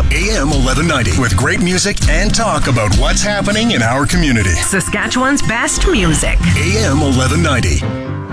up AM 1190 with great music and talk about what's happening in our community. Saskatchewan's best music. AM 1190.